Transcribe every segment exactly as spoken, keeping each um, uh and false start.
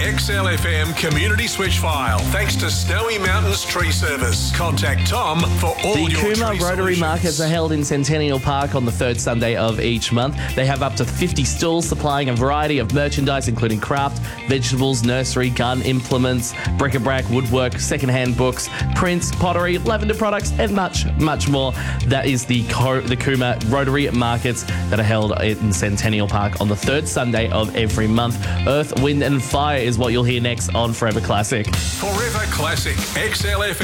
X L F M community switch file thanks to Snowy Mountains Tree Service. Contact Tom for all The your Cooma tree Rotary solutions. Markets are held in Centennial Park on the third Sunday of each month. They have up to fifty stalls supplying a variety of merchandise, including craft, vegetables, nursery, garden implements, bric-a-brac, woodwork, second-hand books, prints, pottery, lavender products, and much, much more. That is the Co- the Cooma Rotary Markets that are held in Centennial Park on the third Sunday of every month. Earth, Wind and Fire is what you'll hear next on Forever Classic. Forever Classic X L F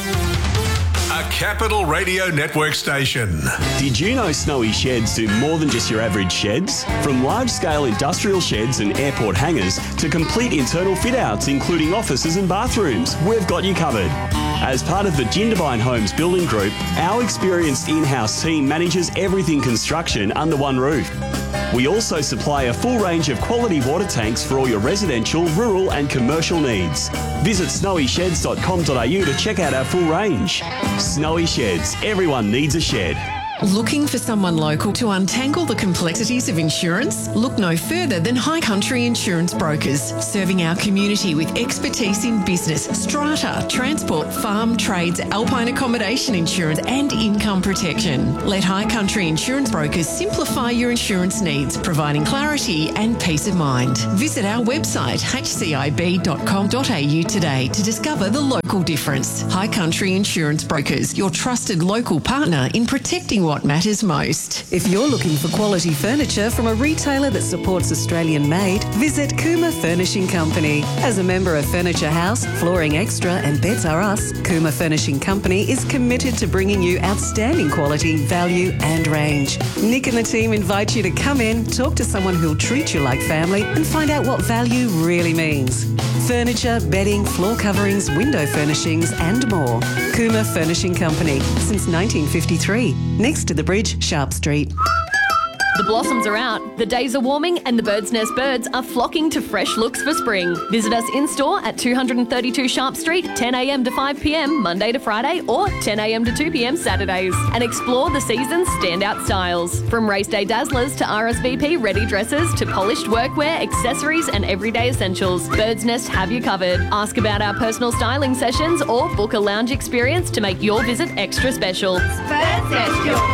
M. A Capital Radio Network station. Did you know Snowy Sheds do more than just your average sheds? From large-scale industrial sheds and airport hangars to complete internal fit-outs, including offices and bathrooms, we've got you covered. As part of the Jindabyne Homes Building Group, our experienced in-house team manages everything construction under one roof. We also supply a full range of quality water tanks for all your residential, rural and commercial needs. Visit snowy sheds dot com dot a u to check out our full range. Snowy Sheds. Everyone needs a shed. Looking for someone local to untangle the complexities of insurance? Look no further than High Country Insurance Brokers, serving our community with expertise in business, strata, transport, farm, trades, alpine accommodation insurance and income protection. Let High Country Insurance Brokers simplify your insurance needs, providing clarity and peace of mind. Visit our website h c i b dot com dot a u today to discover the local difference. High Country Insurance Brokers, your trusted local partner in protecting what matters most. If you're looking for quality furniture from a retailer that supports Australian made, visit Cooma Furnishing Company. As a member of Furniture House, Flooring Extra and Beds R Us, Cooma Furnishing Company is committed to bringing you outstanding quality, value and range. Nick and the team invite you to come in, talk to someone who'll treat you like family and find out what value really means. Furniture, bedding, floor coverings, window furnishings and more. Cooma Furnishing Company, since nineteen fifty-three. Next to the bridge, Sharp Street. The blossoms are out, the days are warming and the Bird's Nest birds are flocking to fresh looks for spring. Visit us in-store at two thirty-two Sharp Street, ten a m to five p m Monday to Friday or ten a m to two p m Saturdays, and explore the season's standout styles. From race day dazzlers to R S V P ready dresses to polished workwear, accessories and everyday essentials, Bird's Nest have you covered. Ask about our personal styling sessions or book a lounge experience to make your visit extra special. Bird's Nest, your